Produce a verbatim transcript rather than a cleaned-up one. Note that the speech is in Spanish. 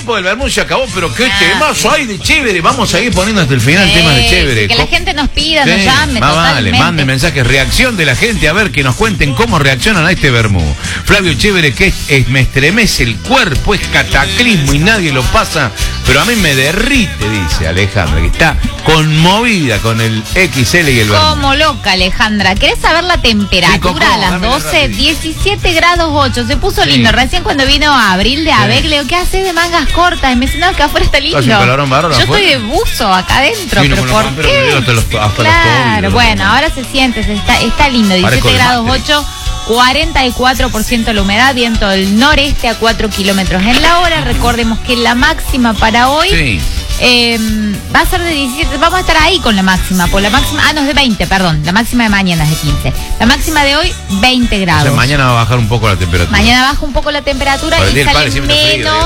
tiempo del vermú se acabó, pero qué Ah, temazo hay de chévere. Vamos a ir poniendo hasta el final sí, temas de chévere. Que la gente nos pida, Sí, nos llame, más totalmente. vale, mande mensajes, reacción de la gente, a ver que nos cuenten cómo reaccionan a este vermú. Flavio Chévere, que es, es- me estremece el cuerpo, es cataclismo y nadie lo pasa, pero a mí me derrite, dice Alejandra, que está conmovida con el X L y el vermú. Como loca, Alejandra. ¿Querés saber la Sí, temperatura Coco, a las dámela doce? rapidito. diecisiete grados ocho. Se puso Sí. lindo. Recién cuando vino a Abril de Abec, le digo, ¿qué haces de mangas cortas? Y me dice, no, que afuera está lindo. Hace un calorón bárbaro Yo afuera. estoy de buzo acá adentro, Vino pero con los ¿por camperos, qué? me dio hasta los- hasta los Claro, tobillos, bueno, ¿no? ahora se siente, se está, está lindo. Parezco diecisiete de grados Matrix. ocho. cuarenta y cuatro por ciento la humedad, viento del noreste a cuatro kilómetros en la hora. Recordemos que la máxima para hoy Sí. eh, va a ser de diecisiete, vamos a estar ahí con la máxima, por la máxima, ah, no, es de veinte, perdón, la máxima de mañana es de quince. La máxima de hoy, veinte O grados. sea, mañana va a bajar un poco la temperatura. Mañana baja un poco la temperatura Por el y día del sale padre siempre está frío, menos,